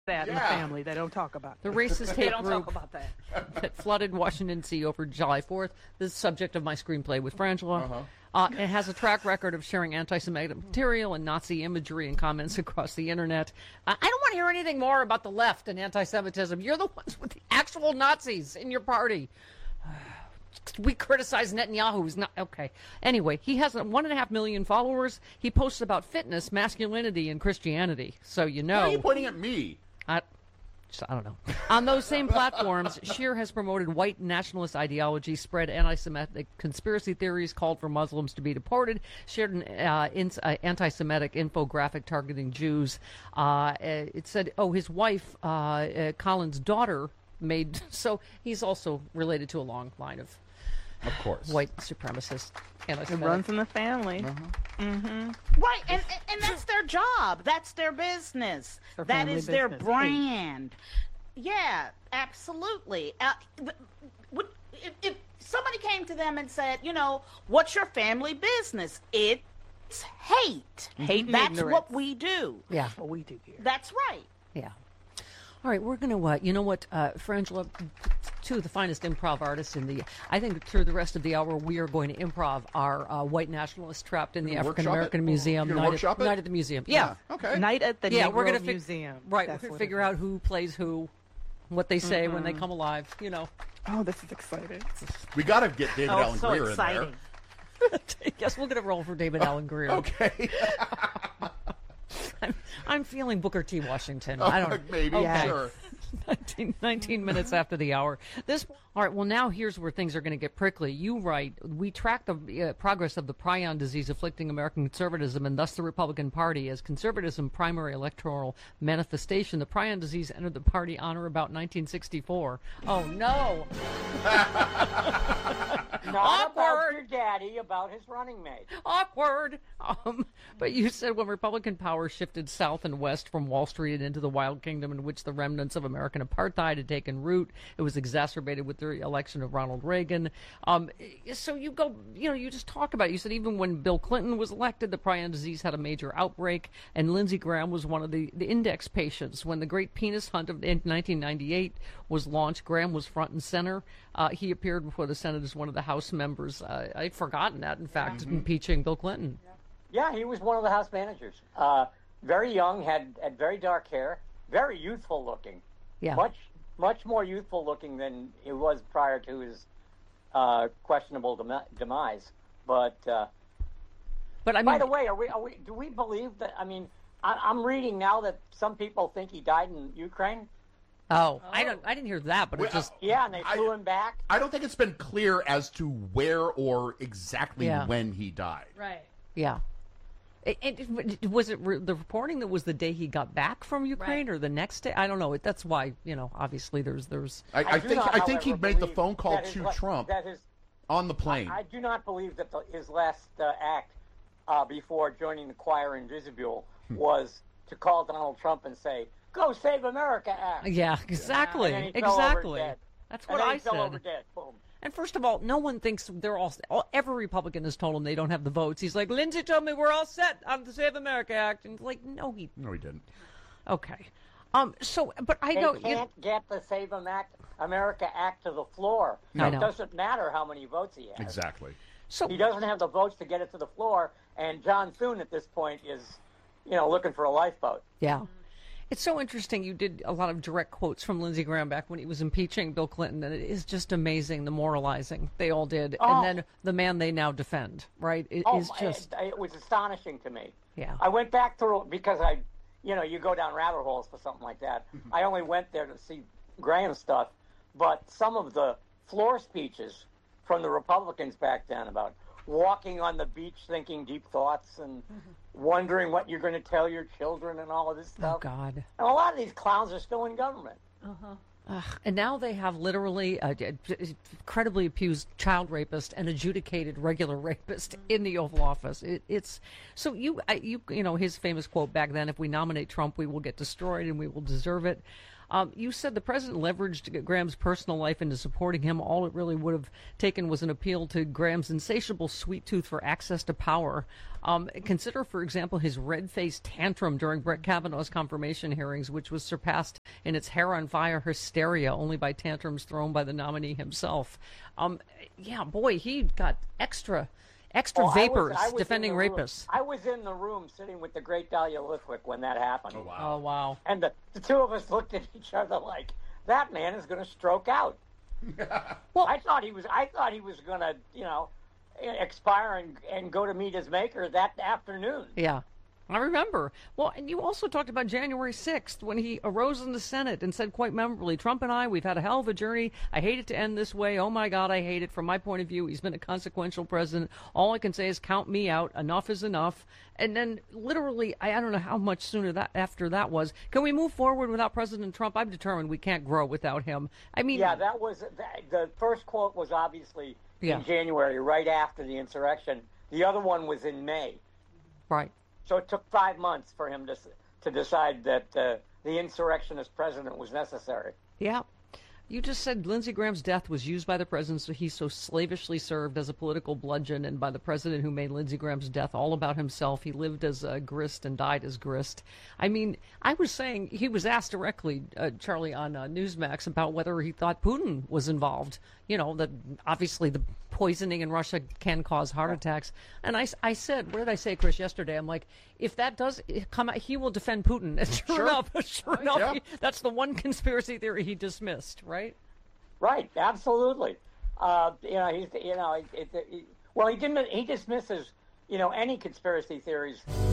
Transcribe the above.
that in the family. They don't talk about The racist They hate don't group talk about that. that flooded Washington, D.C. over July 4th, the subject of my screenplay with Frangela. It has a track record of sharing anti-Semitic material and Nazi imagery and comments across the internet. I don't want to hear anything more about the left and anti-Semitism. You're the ones with the actual Nazis in your party. We criticize Netanyahu. Who's not okay. Anyway, he has 1.5 million followers. He posts about fitness, masculinity, and Christianity. So you know. Why are you pointing at me? I don't know. On those same platforms, Scheer has promoted white nationalist ideology, spread anti-Semitic conspiracy theories, called for Muslims to be deported, shared an anti-Semitic infographic targeting Jews. It said, his wife, Colin's daughter, made, so he's also related to a long line of course, white supremacists. it runs in the family. Right, and that's their job. That's their business. Their That family is their business. brand. Yeah, absolutely. If somebody came to them and said, what's your family business? It's hate. Hate and That's ignorance. what we do. Yeah. That's what we do here. That's right. Yeah. All right, we're going to, you know what, Frangela, two of the finest improv artists I think through the rest of the hour, we are going to improv our white nationalists trapped in the African American Museum. You're gonna workshop it? Night at the museum. Yeah. Okay. Night at the Negro we're gonna Museum. Right, That's we're going what to figure it out who plays who, what they say when they come alive, Oh, this is exciting. We got to get David Allen so Greer exciting. in there. Yes, we're going to roll for David Allen Greer. Okay. I'm feeling Booker T. Washington. I don't Maybe, Okay. sure. 19 minutes after the hour. All right, well, now here's where things are going to get prickly. You write, we track the progress of the prion disease afflicting American conservatism and thus the Republican Party as conservatism primary electoral manifestation. The prion disease entered the party on or about 1964. Oh, no. Not about your daddy, about his running mate. Awkward. But you said when Republican power shifted south and west from Wall Street and into the wild kingdom in which the remnants of American apartheid had taken root, it was exacerbated with the election of Ronald Reagan. So you go, you just talk about it. You said even when Bill Clinton was elected, the prion disease had a major outbreak, and Lindsey Graham was one of the index patients. When the Great Penis Hunt of 1998 was launched, Graham was front and center. He appeared before the Senate as one of the House members. I'd forgotten that, in fact, impeaching Bill Clinton. Yeah, he was one of the House managers. Very young, had very dark hair, very youthful looking. Yeah. Much more youthful looking than he was prior to his questionable demise. But I mean, by the way, do we believe that? I mean, I'm reading now that some people think he died in Ukraine. I didn't hear that, but it just Yeah, and they flew him back. I don't think it's been clear as to where or exactly Yeah. when he died. Right. yeah. Was it the reporting that was the day he got back from Ukraine or the next day? I don't know. That's why obviously there's. I do think not, I think he however, made the believe phone call that to his- Trump that his- on the plane. I do not believe that his last act before joining the choir in Disabule was to call Donald Trump and say, "Go Save America Act." Yeah, exactly, And then he fell over exactly. dead. That's And what then I he fell over said. dead. Boom. And first of all, no one thinks they're every Republican has told him they don't have the votes. He's like, Lindsey told me we're all set on the Save America Act, and it's like, no, he didn't. Okay. So, but I They know can't get the Save America Act to the floor. No. I It know. doesn't matter how many votes he has. Exactly. So he doesn't have the votes to get it to the floor, and John Thune at this point is, looking for a lifeboat. Yeah. It's so interesting. You did a lot of direct quotes from Lindsey Graham back when he was impeaching Bill Clinton, and it is just amazing the moralizing they all did. Oh. And then the man they now defend, right? It is just. It was astonishing to me. Yeah. I went back through because you go down rabbit holes for something like that. I only went there to see Graham stuff, but some of the floor speeches from the Republicans back then about walking on the beach thinking deep thoughts and wondering what you're going to tell your children and all of this stuff. Oh, God. And a lot of these clowns are still in government. And now they have literally incredibly accused child rapist and adjudicated regular rapist in the Oval Office. It's so his famous quote back then: "If we nominate Trump, we will get destroyed and we will deserve it." You said the president leveraged Graham's personal life into supporting him. All it really would have taken was an appeal to Graham's insatiable sweet tooth for access to power. Consider, for example, his red-faced tantrum during Brett Kavanaugh's confirmation hearings, which was surpassed in its hair-on-fire hysteria only by tantrums thrown by the nominee himself. Yeah, boy, he got extra vapors I was defending rapists. I was in the room sitting with the great Dahlia Lithwick when that happened. Oh, wow. Oh, wow. And the two of us looked at each other like, that man is going to stroke out. Well, I thought he was going to, expire and go to meet his maker that afternoon. Yeah, I remember. Well, and you also talked about January 6th when he arose in the Senate and said quite memorably, Trump and I, we've had a hell of a journey. I hate it to end this way. Oh, my God, I hate it. From my point of view, he's been a consequential president. All I can say is count me out. Enough is enough. And then literally, I don't know how much sooner after that was. Can we move forward without President Trump? I'm determined we can't grow without him. I mean, Yeah, the first quote was obviously in January, right after the insurrection. The other one was in May. Right. So it took 5 months for him to decide that the insurrectionist president was necessary. Yeah. You just said Lindsey Graham's death was used by the president, so he so slavishly served as a political bludgeon, and by the president who made Lindsey Graham's death all about himself. He lived as a grist and died as grist. I mean, I was saying, he was asked directly, Charlie, on Newsmax about whether he thought Putin was involved. You know, that obviously the poisoning in Russia can cause heart attacks. And I said, what did I say, Chris, yesterday? I'm like, if that does come out, he will defend Putin. And sure enough, Yeah. that's the one conspiracy theory he dismissed, right? Right, absolutely. He dismisses, any conspiracy theories